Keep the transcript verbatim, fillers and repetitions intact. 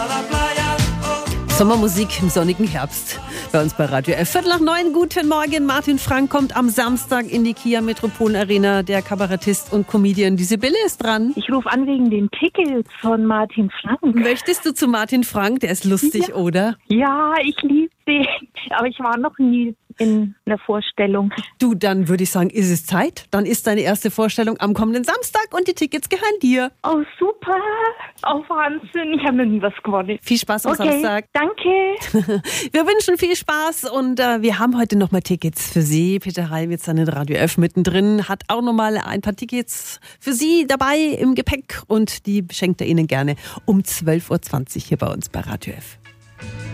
Sommermusik im sonnigen Herbst bei uns bei Radio F. Viertel nach neun, guten Morgen. Martin Frank kommt am Samstag in die Kia Metropol Arena. Der Kabarettist und Comedian, die Sibylle ist dran. Ich rufe an wegen den Tickets von Martin Frank. Möchtest du zu Martin Frank? Der ist lustig, Ja. oder? Ja, ich liebe den. Aber ich war noch nie in einer Vorstellung. Du, dann würde ich sagen, ist es Zeit. Dann ist deine erste Vorstellung am kommenden Samstag und die Tickets gehören dir. Oh, super. Oh, Wahnsinn. Ich habe noch nie was gewonnen. Viel Spaß am Okay, Samstag. danke. Wir wünschen viel Spaß und äh, wir haben heute nochmal Tickets für Sie. Peter Heim jetzt an den Radio F mittendrin, hat auch nochmal ein paar Tickets für Sie dabei im Gepäck und die schenkt er Ihnen gerne um zwölf Uhr zwanzig hier bei uns bei Radio F.